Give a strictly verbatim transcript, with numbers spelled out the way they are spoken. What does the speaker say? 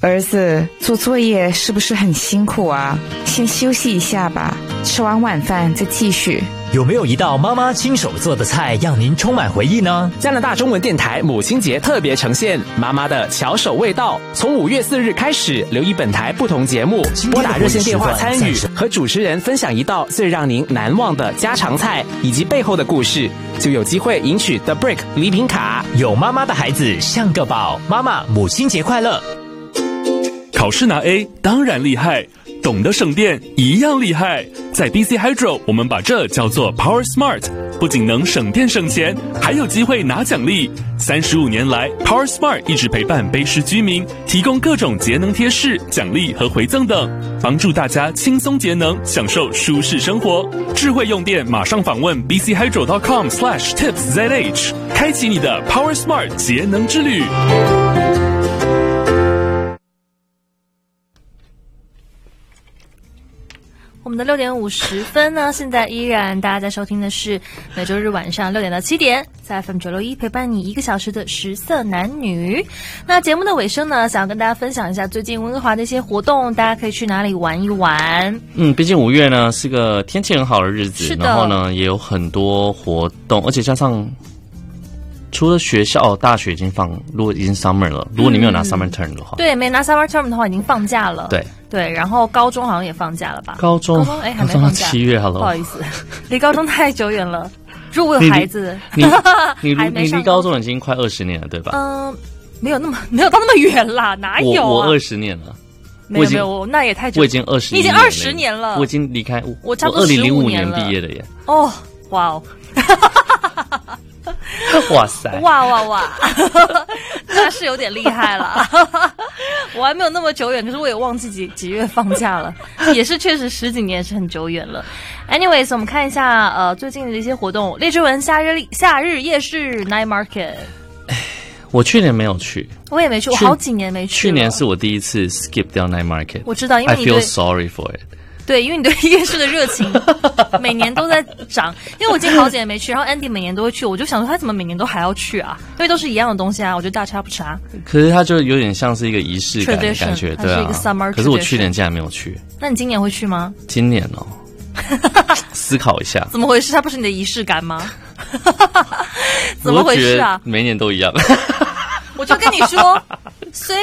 儿子，做作业是不是很辛苦啊？先休息一下吧，吃完晚饭再继续。 有没有一道妈妈亲手做的菜让您充满回忆呢？ 加拿大中文电台母亲节特别呈现妈妈的巧手味道，从五月四日开始，留意本台不同节目，拨打热线电话参与，和主持人分享一道最让您难忘的家常菜以及背后的故事，就有机会赢取 The Brick 礼品卡。 有妈妈的孩子像个宝，妈妈母亲节快乐！ 考试拿 A 当然厉害，懂得省电一样厉害。在 B C Hydro 我们把这叫做 Power Smart， 不仅能省电省钱，还有机会拿奖励。三十五年来 Power Smart 一直陪伴卑诗居民，提供各种节能贴士、奖励和回赠等，帮助大家轻松节能，享受舒适生活。智慧用电马上访问 b c hydro dot com slash tips z h， 开启你的 Power Smart 节能之旅。 我们的六点五十分呢，现在依然大家在收听的是每周日晚上六点到七点，在 F M 九六一陪伴你一个小时的食色男女。那节目的尾声呢，想要跟大家分享一下最近温哥华的一些活动，大家可以去哪里玩一玩。 嗯，毕竟五月呢是个天气很好的日子， 是的， 然后呢也有很多活动，而且加上除了学校，大学已经放，如果已经 summer 了，如果你没有拿 summer term 的话， 嗯、对，没拿 summer term 的话，已经放假了。 对对，然后高中好像也放假了吧？ 高中， 高中哎还没放假， 七月 ，Hello， 不好意思，离高中太久远了。如果我有孩子， 你你你你离高中已经快二十年了，对吧？ 嗯、呃，没有那么没有到那么远啦，哪有、啊？ 我我二十年了。 没有没有，那也太久。 我已经二十， 你已经二十年了。 我已经离开， 我差不多二零零五年毕业的耶。 哦，哇哦！ 哇塞！ 哇哇哇！那是有点厉害了。我还没有那么久远，可是我也忘记几几月放假了，也是确实十几年是很久远了。Anyways， 我们看一下呃最近的一些活动，列治文夏日夏日夜市 Night Market。 我去年没有去， 我也没去，我好几年没去。 去年是我第一次 skip 掉 Night Market， 我知道，因为你 I feel sorry for it。 对，因为你对夜市的热情每年都在涨，因为我已经好几年没去，然后 Andy 每年都会去，我就想说他怎么每年都还要去啊？因为都是一样的东西啊，我觉得大差不差。 可是它就有点像是一个仪式感的感觉，对啊。 它是一个 summer tradition。 可是我去年竟然没有去。 那你今年会去吗？ 今年哦，思考一下， 怎么回事？它不是你的仪式感吗？怎么回事啊？ 每年都一样。 我就跟你说，虽